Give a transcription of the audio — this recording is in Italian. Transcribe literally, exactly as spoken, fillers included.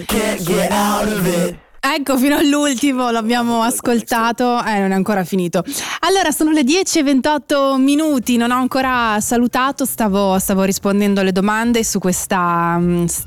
Can't get out of it. Ecco, fino all'ultimo l'abbiamo ascoltato, eh, non è ancora finito. Allora, sono le dieci e ventotto minuti, non ho ancora salutato, stavo, stavo rispondendo alle domande su questa um,